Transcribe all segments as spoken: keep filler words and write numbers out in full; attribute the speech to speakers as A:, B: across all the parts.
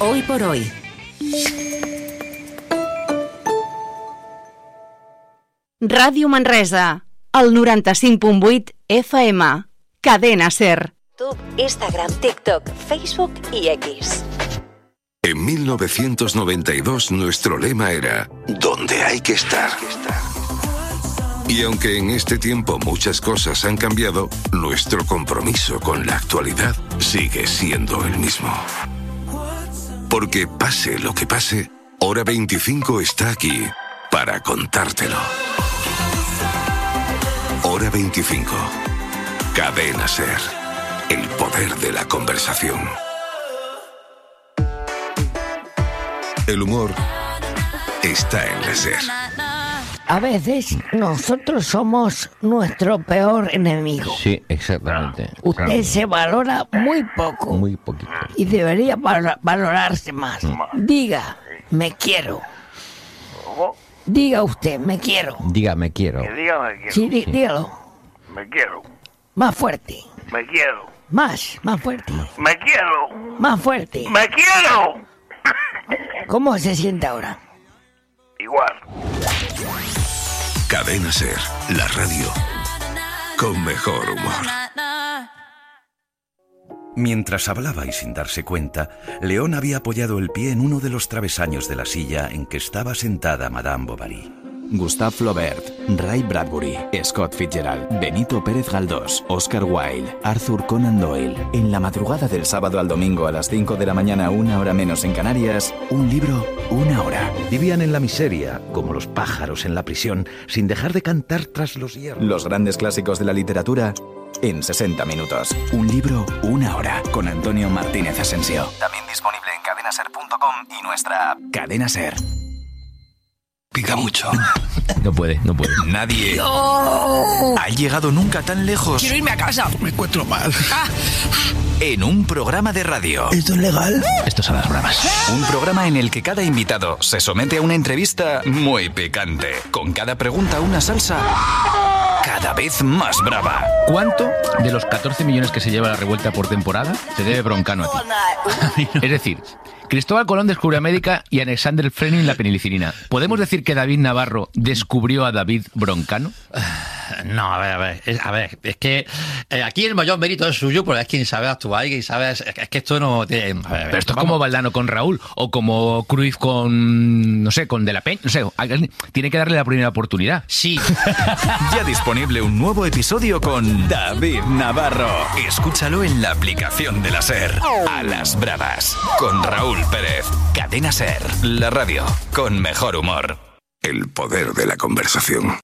A: Hoy por hoy. Ràdio Manresa, el noranta-cinc punt vuit F M, Cadena SER.
B: YouTube, Instagram, TikTok, Facebook y X.
C: En mil novecientos noventa y dos nuestro lema era «Donde hay que estar». Y aunque en este tiempo muchas cosas han cambiado, nuestro compromiso con la actualidad sigue siendo el mismo. Porque pase lo que pase, Hora veinticinco está aquí para contártelo. Hora veinticinco. Cadena SER. El poder de la conversación. El humor está en la SER.
D: A veces nosotros somos nuestro peor enemigo.
E: Sí, exactamente.
D: Usted
E: claro.
D: se valora muy poco.
E: Muy poquito.
D: Y debería val- valorarse más. Diga, me quiero. Diga usted, me quiero.
E: Diga, me quiero.
F: Que diga me quiero.
D: Sí, dí- dígalo.
F: Me quiero.
D: Más fuerte.
F: Me quiero.
D: Más, más fuerte.
F: Me quiero.
D: Más fuerte.
F: Me quiero.
D: ¿Cómo se siente ahora?
F: Igual.
C: Cadena SER, la radio con mejor humor.
G: Mientras hablaba y sin darse cuenta, León había apoyado el pie en uno de los travesaños de la silla en que estaba sentada Madame Bovary.
H: Gustave Flaubert, Ray Bradbury, Scott Fitzgerald, Benito Pérez Galdós, Oscar Wilde, Arthur Conan Doyle. En la madrugada del sábado al domingo a las cinco de la mañana, una hora menos en Canarias, un libro, una hora.
G: Vivían en la miseria, como los pájaros en la prisión, sin dejar de cantar tras los hierros.
H: Los grandes clásicos de la literatura en sesenta minutos. Un libro, una hora. Con Antonio Martínez Asensio. También disponible en cadena ser punto com y nuestra app. Cadena SER.
C: Pica mucho.
E: No puede, no puede.
H: Nadie ha llegado nunca tan lejos.
D: Quiero irme a casa.
C: Me encuentro mal.
H: En un programa de radio.
D: ¿Esto es legal?
E: Estos son las bravas.
H: Un programa en el que cada invitado se somete a una entrevista muy picante. Con cada pregunta una salsa cada vez más brava.
E: ¿Cuánto de los catorce millones que se lleva la revuelta por temporada se debe Broncano a ti? Es decir, Cristóbal Colón descubrió América y Alexander Fleming la penicilina. ¿Podemos decir que David Navarro descubrió a David Broncano?
I: No, a ver, a ver, es, a ver, es que eh, aquí el mayor mérito es suyo, pero es quien sabe actuar y quien sabe, es, es que esto no tiene... A ver, a ver,
E: Pero esto es
I: vamos.
E: como Valdano con Raúl, o como Cruyff con, no sé, con De la Peña, no sé, alguien tiene que darle la primera oportunidad.
I: Sí.
H: Ya disponible un nuevo episodio con David Navarro. Escúchalo en la aplicación de la SER. A las bravas. Con Raúl Pérez. Cadena SER. La radio con mejor humor.
C: El poder de la conversación.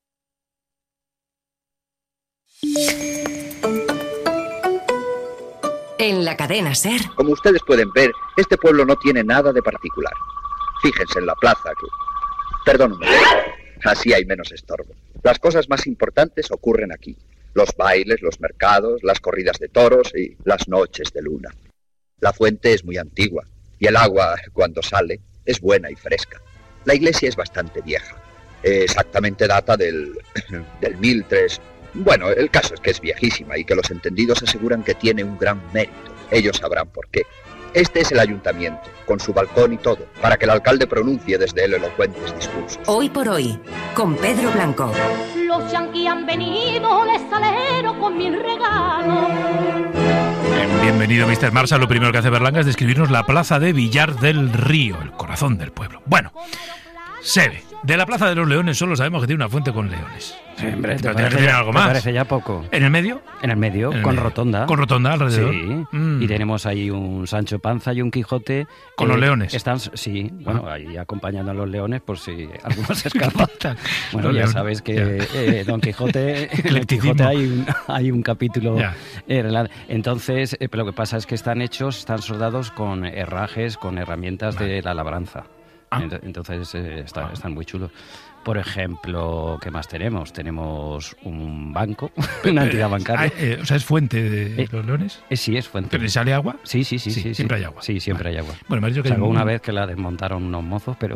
A: En la Cadena SER.
J: Como ustedes pueden ver, este pueblo no tiene nada de particular. Fíjense en la plaza que... Perdón un momento. Así hay menos estorbo. Las cosas más importantes ocurren aquí. Los bailes, los mercados, las corridas de toros y las noches de luna. La fuente es muy antigua y el agua, cuando sale, es buena y fresca. La iglesia es bastante vieja. Exactamente data del... del mil tres... Bueno, el caso es que es viejísima y que los entendidos aseguran que tiene un gran mérito. Ellos sabrán por qué. Este es el ayuntamiento, con su balcón y todo, para que el alcalde pronuncie desde él elocuentes discursos.
A: Hoy por hoy, con Pedro Blanco.
K: Los yanquis han venido, les salero con mil regalos.
L: Bienvenido, mister Marshall. Lo primero que hace Berlanga es describirnos la plaza de Villar del Río, el corazón del pueblo. Bueno, se ve. De la Plaza de los Leones solo sabemos que tiene una fuente con leones.
M: Sí, hombre,
L: pero tiene que tener algo más.
M: Me parece ya poco.
L: ¿En el medio?
M: En el medio,
L: En el
M: con
L: medio.
M: rotonda.
L: Con rotonda alrededor.
M: Sí,
L: Mm.
M: y tenemos ahí un Sancho Panza y un Quijote.
L: Con los leones.
M: Están, sí, bueno, ahí acompañando a los leones por si alguno se escapa. Bueno,
L: Los
M: ya
L: leones,
M: sabes que
L: ya.
M: eh, Don Quijote, en el
L: Eclecticismo.
M: Quijote hay un, hay un capítulo.
L: Ya.
M: eh, rela- Entonces, eh, lo que pasa es que están hechos, están soldados con herrajes, con herramientas de la labranza.
L: Ah.
M: Ent- Entonces, eh, está- están muy chulos. Por ejemplo, ¿qué más tenemos? Tenemos un banco, una entidad bancaria.
L: Ah, eh, o sea, ¿es fuente de
M: Eh,
L: los leones?
M: Eh, sí, es fuente.
L: ¿Pero le sale agua?
M: Sí, sí, sí.
L: Sí,
M: sí,
L: siempre
M: sí.
L: hay agua.
M: Sí, siempre hay agua.
L: Bueno, me ha dicho que hay
M: Salvo
L: un-
M: una vez que la desmontaron unos mozos, pero...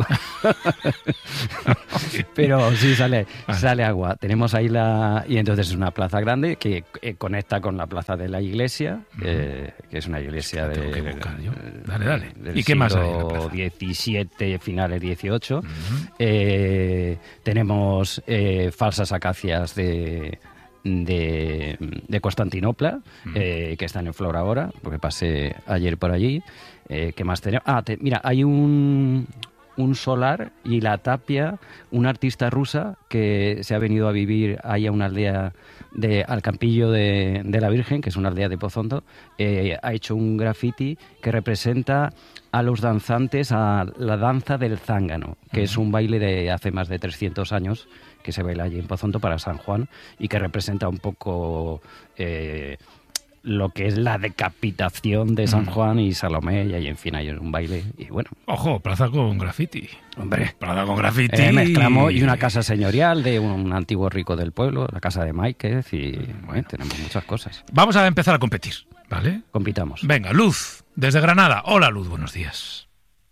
M: pero sí, sale,
L: Vale.
M: sale agua. Tenemos ahí la... Y entonces es una plaza grande que eh, conecta con la plaza de la iglesia, eh, que es una iglesia
L: Tengo que
M: de...
L: buscar yo.
M: eh,
L: Dale, dale.
M: Del
L: ¿Y qué más hay en la
M: siglo
L: plaza?
M: diecisiete, finales dieciocho.
L: Uh-huh.
M: Eh, tenemos eh, falsas acacias de, de, de Constantinopla, uh-huh. eh, que están en flor ahora, porque pasé ayer por allí. Eh, ¿Qué más tenemos? Ah, te, mira, hay un... un solar y la tapia, una artista rusa que se ha venido a vivir ahí a una aldea de al Campillo de, de la Virgen, que es una aldea de Pozondo, eh, ha hecho un graffiti que representa a los danzantes a la danza del zángano, que uh-huh. es un baile de hace más de trescientos años que se baila allí en Pozondo para San Juan y que representa un poco... Eh, lo que es la decapitación de San Juan y Salomé, y ahí en fin hay un baile y bueno.
L: Ojo, plaza con graffiti.
M: Hombre,
L: plaza con graffiti.
M: Eh, mezclamos y una casa señorial de un antiguo rico del pueblo, la casa de Máiquez y bueno, tenemos muchas cosas.
L: Vamos a empezar a competir, ¿vale?
M: Compitamos.
L: Venga, Luz, desde Granada. Hola, Luz, buenos días.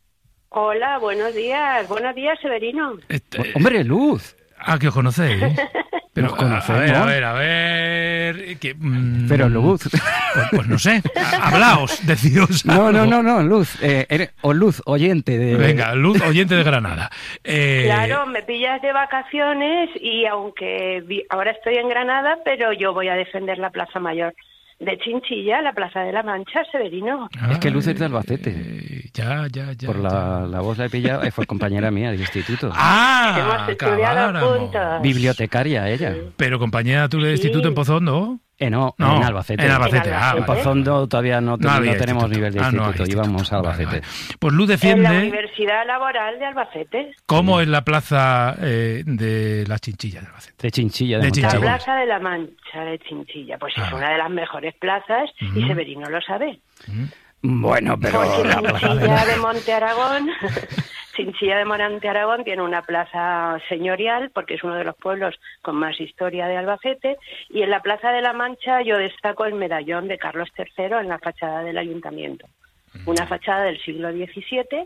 N: Hola, buenos días. Buenos días, Severino.
L: Este...
M: Hombre, Luz.
L: Ah, que os conocéis. Pero,
M: Nos conocemos.
L: A ver, a ver, a ver... Que, mm,
M: Pero Luz...
L: Pues, pues no sé, hablaos, deciros algo.
M: No, no, no, no, Luz, eh, eres, o Luz, oyente de...
L: Venga, Luz, oyente de Granada. Eh...
N: Claro, me pillas de vacaciones y aunque vi, ahora estoy en Granada, pero yo voy a defender la Plaza Mayor de Chinchilla, la Plaza de la Mancha, Severino.
M: Es que Luz es de Albacete.
L: Eh, ya, ya, ya.
M: Por la, la voz la he pillado, fue compañera mía del instituto.
L: ¡Ah!
N: Hemos estudiado juntos.
M: Bibliotecaria ella.
L: Pero compañera tú del
N: Sí.
L: instituto en Pozondo.
M: Eh, no,
L: No,
M: en Albacete.
L: en Albacete,
N: En
L: ah,
M: En
N: Albacete.
M: Pozondo todavía no,
L: No
M: no
L: había
M: tenemos
L: instituto.
M: nivel de
L: Ah, no hay
M: instituto,
L: instituto.
M: íbamos a Albacete.
L: Vale, vale. Pues Luz
N: En la
L: defiende
N: Universidad Laboral de Albacete.
L: cómo es la plaza eh, de la Chinchilla de Albacete.
M: De Chinchilla.
L: De
M: De
L: Chinchilla.
N: La
L: Chinchilla.
N: Plaza de la Mancha de Chinchilla, pues
L: Ah.
N: es una de las mejores plazas y
L: Ujú.
N: Severino lo sabe.
M: Bueno, pero...
N: Porque
M: la plaza de
N: Chinchilla
M: la-
N: de Monte Aragón, Chinchilla de Monte Aragón tiene una plaza señorial porque es uno de los pueblos con más historia de Albacete y en la Plaza de la Mancha yo destaco el medallón de Carlos tercero en la fachada del ayuntamiento. Una fachada del siglo diecisiete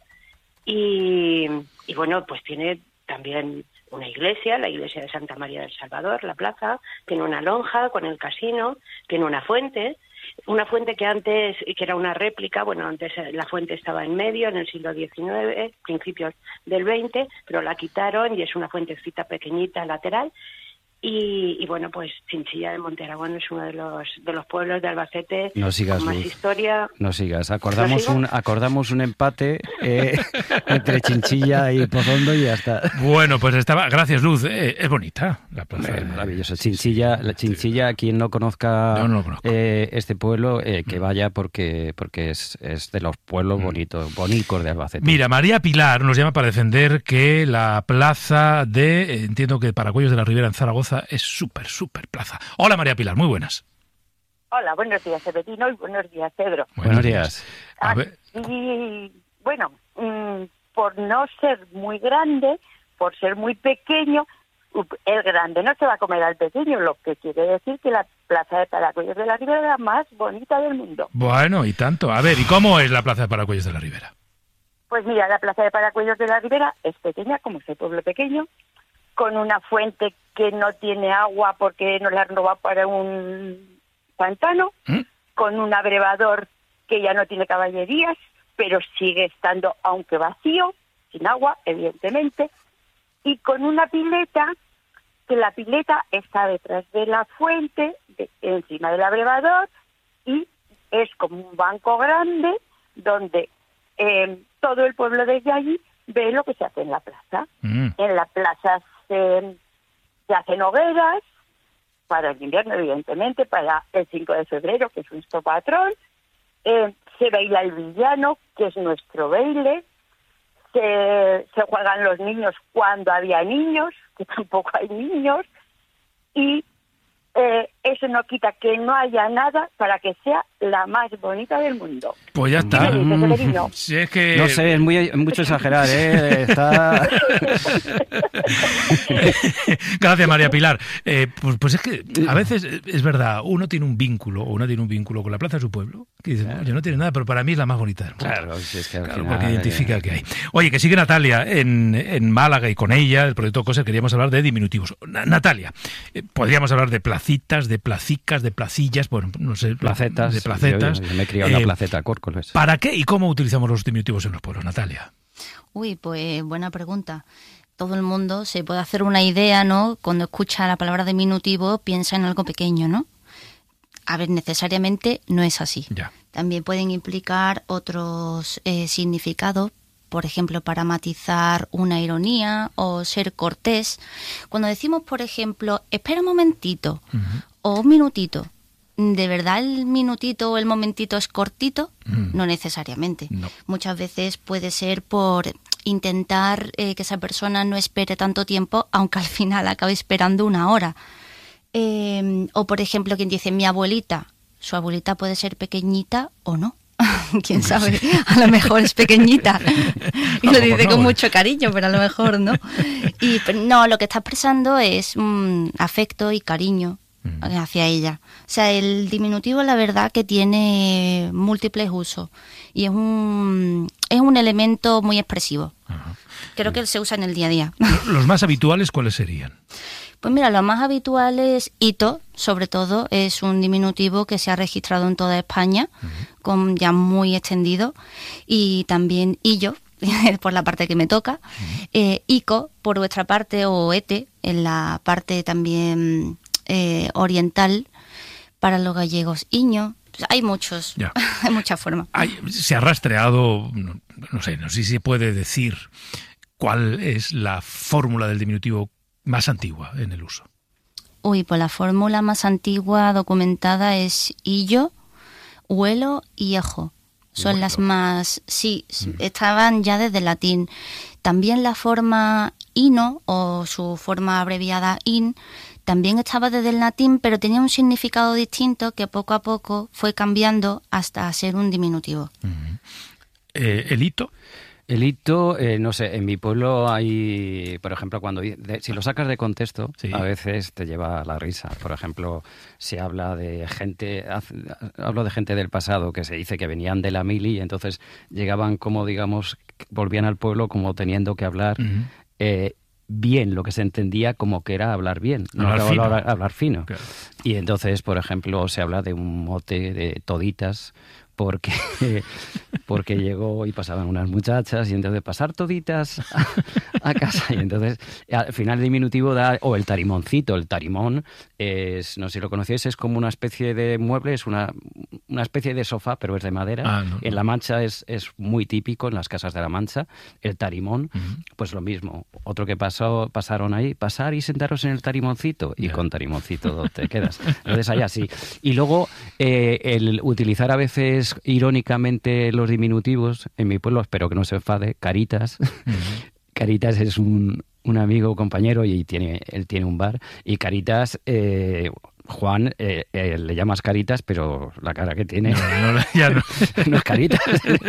N: y, y bueno, pues tiene también una iglesia, la iglesia de Santa María del Salvador, la plaza, tiene una lonja con el casino, tiene una fuente, una fuente que antes, que era una réplica, bueno, antes la fuente estaba en medio, en el siglo diecinueve, principios del veinte, pero la quitaron y es una fuentecita pequeñita lateral. Y, y bueno, pues Chinchilla de Monte Aragón es uno de los de los pueblos de Albacete
M: No sigas,
N: con más
M: Luz.
N: historia.
M: No sigas, acordamos,
N: ¿No sigo?
M: un, acordamos un empate eh, entre Chinchilla y Pozondo y ya está.
L: Bueno, pues estaba... Gracias, Luz. Eh, es bonita la plaza.
M: Eh, maravilloso. Chinchilla, la Chinchilla, quien no conozca
L: Yo no lo conozco.
M: eh, este pueblo, eh, que vaya porque porque es, es de los pueblos bonitos, bonicos de Albacete.
L: Mira, María Pilar nos llama para defender que la plaza de, eh, entiendo que Paracuellos de la Ribera en Zaragoza es súper, súper plaza. Hola María Pilar, muy buenas.
O: Hola, buenos días, Severino, y buenos días, Pedro.
M: Buenos días.
L: A ver,
O: Y bueno, mm, por no ser muy grande, por ser muy pequeño, el grande no se va a comer al pequeño, lo que quiere decir que la Plaza de Paracuellos de la Ribera es la más bonita del mundo.
L: bueno, y tanto. A ver, ¿y cómo es la plaza de Paracuellos de la Ribera?
O: Pues mira, la Plaza de Paracuellos de la Ribera es pequeña, como es el pueblo pequeño, con una fuente que no tiene agua porque nos la han robado para un pantano,
L: ¿Mm?
O: con un abrevador que ya no tiene caballerías, pero sigue estando, aunque vacío, sin agua, evidentemente, y con una pileta, que la pileta está detrás de la fuente, de- encima del abrevador, y es como un banco grande donde eh, todo el pueblo desde allí ve lo que se hace en la plaza.
L: Mm.
O: En la plaza se, se hacen hogueras, para el invierno, evidentemente, para el cinco de febrero, que es nuestro patrón. Eh, se baila el villano, que es nuestro baile. Se, se juegan los niños cuando había niños, que tampoco hay niños. Y eh, eso no quita que no haya nada para que sea la más bonita del mundo.
L: Pues ya está.
O: ¿Qué me dices, Severino?
L: Si es que...
M: No sé, es muy, mucho exagerar, ¿eh? Está...
L: Gracias, María Pilar. Eh, pues, pues es que a veces eh, es verdad, uno tiene un vínculo, o una tiene un vínculo con la plaza de su pueblo, que dice, yo no tiene nada, pero para mí es la más bonita del mundo.
M: Claro, si es que al
L: Claro,
M: final,
L: porque identifica
M: eh,
L: que hay. Oye, que sigue Natalia en, en Málaga y con ella, el proyecto COSE, queríamos hablar de diminutivos. Na- Natalia, eh, podríamos hablar de placitas, de de placicas, de placillas, bueno, no sé,
M: placetas,
L: de placetas.
M: Yo, yo, yo me he criado en eh, la placeta Córcoles.
L: ¿Para qué y cómo utilizamos los diminutivos en los pueblos, Natalia?
P: Uy, pues buena pregunta. Todo el mundo se puede hacer una idea, ¿no? Cuando escucha la palabra diminutivo, piensa en algo pequeño, ¿no? A ver, necesariamente no es así.
L: Ya.
P: También pueden implicar otros eh, significados, por ejemplo, para matizar una ironía o ser cortés. Cuando decimos, por ejemplo, espera un momentito uh-huh. o un minutito, ¿de verdad el minutito o el momentito es cortito? Uh-huh. No necesariamente.
L: No.
P: Muchas veces puede ser por intentar eh, que esa persona no espere tanto tiempo, aunque al final acabe esperando una hora. Eh, o, por ejemplo, quien dice mi abuelita, su abuelita puede ser pequeñita o no. ¿Quién sabe? A lo mejor es pequeñita y lo dice con mucho cariño, pero a lo mejor no. Y no, lo que está expresando es um, afecto y cariño hacia ella. O sea, el diminutivo, la verdad, que tiene múltiples usos y es un, es un elemento muy expresivo.
L: Ajá.
P: Creo que se usa en el día a día.
L: ¿Los más habituales cuáles serían?
P: Pues mira, lo más habitual es hito, sobre todo, es un diminutivo que se ha registrado en toda España, uh-huh. con ya muy extendido, y también illo, por la parte que me toca, uh-huh. eh, ico, por vuestra parte, o ete, en la parte también eh, oriental, para los gallegos, iño. Pues hay muchos,
L: ya.
P: hay muchas formas.
L: Hay, se ha rastreado, no, no sé, no sé si se puede decir cuál es la fórmula del diminutivo más antigua en el uso.
P: Uy, pues la fórmula más antigua documentada es illo, huelo y ejo. Son bueno. las más... Sí, mm. estaban ya desde el latín. También la forma ino, o su forma abreviada in, también estaba desde el latín, pero tenía un significado distinto que poco a poco fue cambiando hasta ser un diminutivo.
L: Mm. Eh, ¿El hito?
M: El hito, eh, no sé, en mi pueblo hay, por ejemplo, cuando de, si lo sacas de contexto, sí. a veces te lleva a la risa. Por ejemplo, se habla de gente, hablo de gente del pasado que se dice que venían de la mili y entonces llegaban como, digamos, volvían al pueblo como teniendo que hablar uh-huh. eh, bien, lo que se entendía como que era hablar bien, no
L: hablar
M: era
L: fino.
M: Hablar, hablar fino.
L: Claro.
M: Y entonces, por ejemplo, se habla de un mote de toditas, porque porque llegó y pasaban unas muchachas y entonces pasar toditas a, a casa y entonces al final el diminutivo da, o el tarimoncito, el tarimón es, no sé si lo conocéis, es como una especie de mueble, es una, una especie de sofá pero es de madera.
L: Ah, no, no.
M: En La Mancha es, es muy típico, en las casas de La Mancha, el tarimón, uh-huh. pues lo mismo, otro que pasó, pasaron ahí, pasar y sentaros en el tarimoncito y yeah. con tarimoncito te quedas, entonces allá sí. Y luego eh, el utilizar a veces irónicamente los diminutivos, en mi pueblo, espero que no se enfade, Caritas. Uh-huh. Caritas es un, un amigo o compañero y tiene, él tiene un bar. Y Caritas, eh, Juan, eh, eh, le llamas Caritas, pero la cara que tiene
L: no, no, ya no.
M: no es Caritas,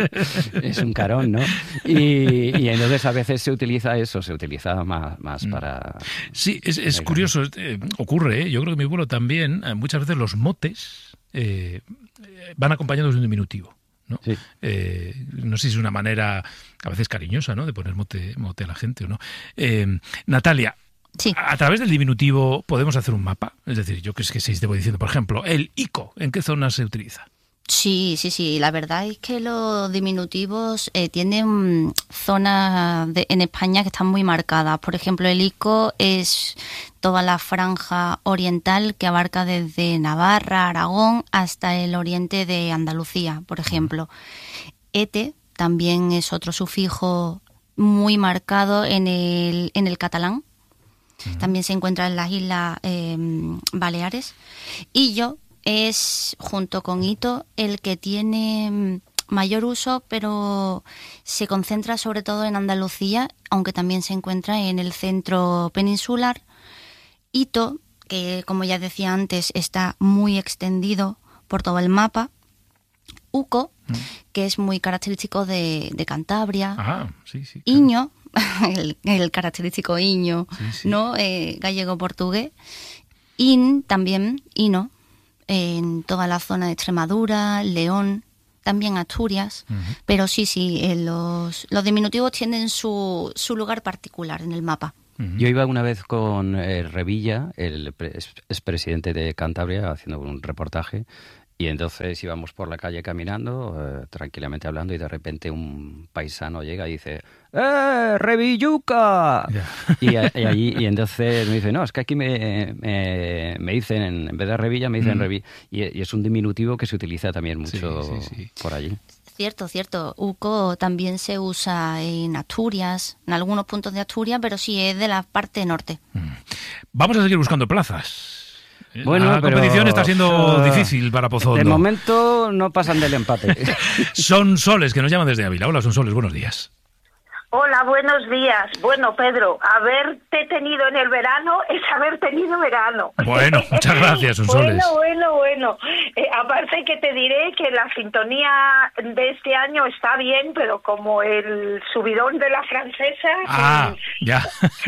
M: es un carón, ¿no? Y, y entonces a veces se utiliza eso, se utiliza más, más para...
L: Sí, es, es curioso, eh, ocurre, ¿eh? Yo creo que en mi pueblo también, muchas veces los motes eh, van acompañados de un diminutivo. ¿No?
M: Sí.
L: Eh, no sé si es una manera a veces cariñosa, ¿no?, de poner mote, mote a la gente o no. Eh, Natalia,
P: sí.
L: a, a través del diminutivo podemos hacer un mapa, es decir, yo que es que se te voy diciendo, por ejemplo, el ico, ¿en qué zona se utiliza?
P: Sí, sí, sí. La verdad es que los diminutivos eh, tienen zonas de, en España que están muy marcadas. Por ejemplo, el ico es toda la franja oriental que abarca desde Navarra, Aragón, hasta el oriente de Andalucía, por ejemplo. Ete también es otro sufijo muy marcado en el, en el catalán. Uh-huh. También se encuentra en las Islas eh, Baleares. Y yo es, junto con hito, el que tiene mayor uso, pero se concentra sobre todo en Andalucía, aunque también se encuentra en el centro peninsular. Hito, que como ya decía antes, está muy extendido por todo el mapa. Uco, mm. que es muy característico de, de Cantabria.
L: Ajá, sí, sí, claro.
P: Iño, el, el característico iño,
L: sí, sí.
P: ¿no? Eh, gallego-portugués. In, también, ino, en toda la zona de Extremadura, León, también Asturias, uh-huh. pero sí, sí, eh, los, los diminutivos tienen su, su lugar particular en el mapa.
M: Yo iba una vez con eh, Revilla, el pre- expresidente de Cantabria, haciendo un reportaje, y entonces íbamos por la calle caminando, eh, tranquilamente hablando, y de repente un paisano llega y dice ¡Eh, Revilluca! Y, a- y allí, y entonces me dice, no, es que aquí me, me, me dicen, en, en vez de Revilla, me dicen
E: Mm.
M: Revi. Y, y es un diminutivo que se utiliza también mucho
E: Sí, sí, sí.
M: por allí.
P: Cierto, cierto. Uco también se usa en Asturias, en algunos puntos de Asturias, pero sí es de la parte norte.
L: Vamos a seguir buscando plazas.
M: Bueno,
L: la
M: pero,
L: competición está siendo
M: uh,
L: difícil para Pozondo.
M: De momento no pasan del empate.
L: Son Soles, que nos llaman desde Ávila. Hola, Son Soles, buenos días.
Q: Hola, buenos días. Bueno, Pedro, haberte tenido en el verano es haber tenido verano.
L: Bueno, muchas gracias, Son Soles.
Q: Bueno, bueno, bueno. Eh, aparte que te diré que la sintonía de este año está bien, pero como el subidón de la francesa...
L: Ah, ya.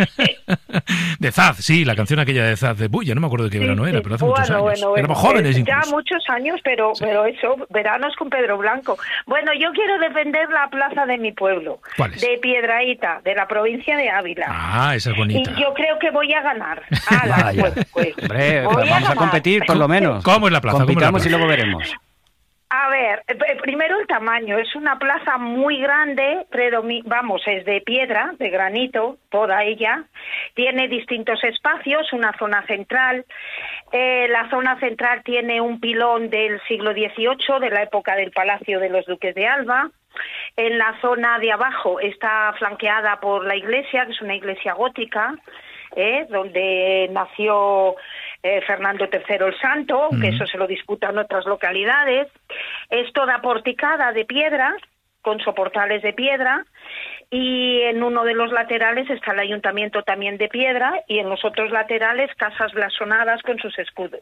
L: De Zaz, sí, la canción aquella de Zaz de Bulla, no me acuerdo de qué
Q: Sí,
L: verano
Q: sí.
L: era, pero hace
Q: Bueno,
L: muchos años.
Q: bueno, bueno.
L: Éramos jóvenes
Q: Eh,
L: incluso.
Q: Ya muchos años, pero pero eso, veranos con Pedro Blanco. Bueno, yo quiero defender la plaza de mi pueblo.
L: ¿Cuál es?
Q: De Piedrahíta, de la provincia de Ávila.
L: Ah, esa es bonita.
Q: Y yo creo que voy a ganar. Ala,
M: Vaya.
Q: pues, pues.
M: Hombre,
Q: Voy
M: pues vamos a
Q: ganar.
M: competir por lo menos.
L: ¿Cómo es la plaza? ¿Cómo es la
M: Compitamos
L: plaza?
M: y luego veremos.
Q: A ver, eh, primero el tamaño. Es una plaza muy grande, predomi- vamos, es de piedra, de granito, toda ella. Tiene distintos espacios, una zona central. Eh, la zona central tiene un pilón del siglo dieciocho, de la época del Palacio de los Duques de Alba. En la zona de abajo está flanqueada por la iglesia, que es una iglesia gótica, ¿eh? donde nació eh, Fernando tercero el Santo,
R: Mm.
Q: que eso se lo disputan otras localidades. Es toda porticada de piedra, con soportales de piedra, y en uno de los laterales está el ayuntamiento también de piedra, y en los otros laterales casas blasonadas con sus escudos.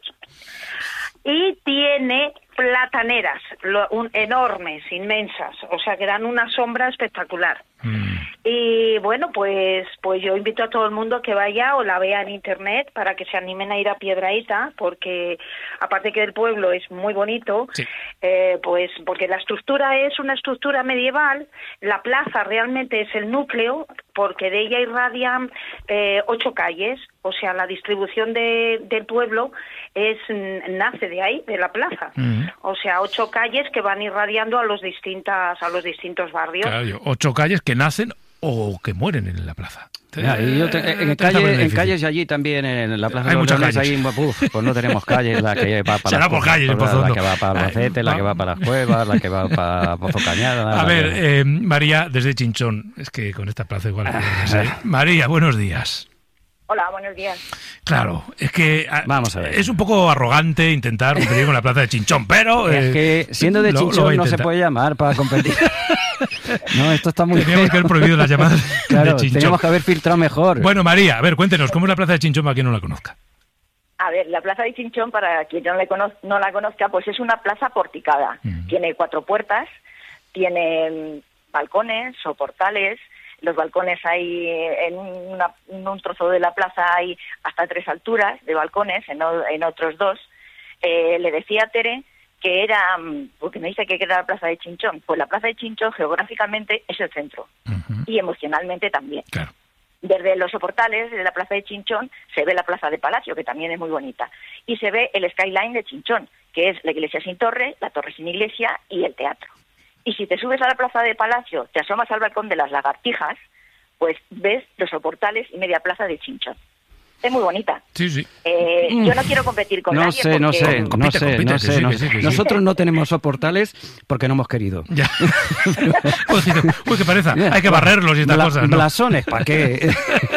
Q: Y tiene plataneras, lo- un- enormes, inmensas, o sea que dan una sombra espectacular. Y bueno, pues pues yo invito a todo el mundo que vaya o la vea en internet para que se animen a ir a Piedrahíta, porque aparte que el pueblo es muy bonito, eh, pues porque la estructura es una estructura medieval, la plaza realmente es el núcleo, porque de ella irradian eh, ocho calles, o sea, la distribución de, del pueblo es nace de ahí, de la plaza. O sea, ocho calles que van irradiando a los distintas a los distintos barrios.
L: Claro, yo, ocho calles que nacen o que mueren en la plaza.
M: Mira, y yo te- en,
L: Eh,
M: calle-
L: está
M: en
L: difícil.
M: calles y allí también, en la Plaza
L: Hay
M: de los
L: muchas
M: Leones,
L: calles.
M: ahí, uf, pues no tenemos calles, la que va para
L: Será
M: las
L: por
M: cuevas,
L: calles,
M: la,
L: Pozondo.
M: la que va para Albacete, la que va para las cuevas, la que va para Pozo Cañada.
L: A
M: la
L: ver,
M: que-
L: eh, María, desde Chinchón, es que con esta plaza igual. no sé. María, buenos días.
O: Hola, buenos días.
L: Claro, es que a-
M: Vamos a ver.
L: es un poco arrogante intentar competir con la plaza de Chinchón, pero...
M: Es
L: eh,
M: que siendo de
L: lo- lo va a
M: Chinchón no se
L: intentar.
M: puede llamar para competir. No, esto está muy
L: Teníamos que haber prohibido las llamadas
M: Claro,
L: de Chinchón.
M: teníamos que haber filtrado mejor.
L: Bueno, María, a ver, cuéntenos, ¿cómo es la plaza de Chinchón para quien no la conozca?
O: A ver, la plaza de Chinchón, para quien no, le cono- no la conozca, pues es una plaza porticada. Tiene cuatro puertas, tiene mm, balcones o portales. Los balcones hay, en, una- en un trozo de la plaza hay hasta tres alturas de balcones, en, o- en otros dos. Eh, le decía a Tere que era, mm, porque me dice que era la plaza de Chinchón. Pues la plaza de Chinchón geográficamente es el centro y emocionalmente también. Desde los soportales de la plaza de Chinchón se ve la plaza de Palacio, que también es muy bonita, y se ve el skyline de Chinchón, que es la iglesia sin torre, la torre sin iglesia y el teatro. Y si te subes a la plaza de Palacio, te asomas al balcón de las Lagartijas, pues ves los soportales y media plaza de Chinchón. Es muy bonita.
L: Sí, sí.
O: Eh, yo no quiero competir con
M: No
O: nadie
M: sé, no
O: porque-
M: sé, no
L: Compite,
M: sé,
L: compite,
M: no
L: que
M: sé.
L: sí,
M: no-
L: que sí, que sí.
M: Nosotros no tenemos soportales porque no hemos querido.
L: Ya. Uy, qué pereza. Hay que barrerlos y estas
M: Bla-
L: cosas, ¿no?
M: Blasones, ¿para qué?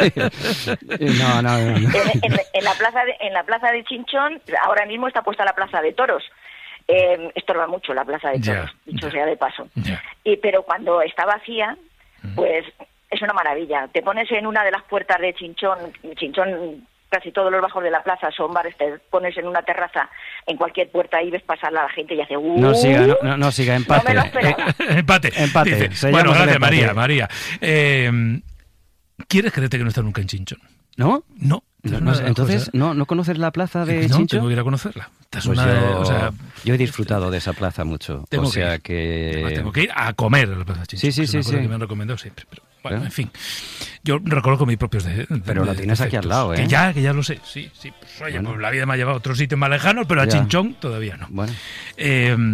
M: no, no, no. no.
O: En, en- en la plaza de, en la plaza de Chinchón ahora mismo está puesta la plaza de toros. Eh, estorba mucho la plaza de
L: Ya,
O: toros, dicho sea de paso.
L: Ya.
O: Y pero cuando está vacía, pues es una maravilla. Te pones en una de las puertas de Chinchón, Chinchón, casi todos los bajos de la plaza son bares, te pones en una terraza, en cualquier puerta y ves pasar a la gente y hace ¡uh!
M: No siga, no, no, no siga, empate.
O: No me lo esperaba.
L: Empate.
M: Empate.
L: Dice.
M: Se
L: Bueno,
M: llama
L: gracias,
M: el empate.
L: María. María. Eh, ¿Quieres creerte que no estás nunca en Chinchón?
M: ¿No?
L: No.
M: No,
L: Es
M: no,
L: una de las
M: entonces,
L: cosas-
M: ¿no, ¿no conoces la plaza de
L: no,
M: Chinchón?
L: tengo que ir a conocerla. Esta es
M: Pues
L: una de-
M: yo,
L: o sea,
M: yo he disfrutado de esa plaza mucho.
L: Tengo
M: o sea
L: que
M: que...
L: Además, tengo que ir a comer a la plaza de Chinchón.
M: Sí, sí,
L: que es una
M: sí,
L: cosa
M: sí.
L: que me han recomendado siempre. Pero Bueno,
M: ¿Eh?
L: en fin. Yo reconozco mis propios de, de,
M: Pero lo tienes aquí al lado, ¿eh?
L: Que ya, que ya lo sé. Sí, sí. Pues, oye,
M: Bueno.
L: pues la vida me ha llevado a otros sitios más lejanos, pero a
M: Ya.
L: Chinchón todavía no.
M: Bueno.
L: Eh,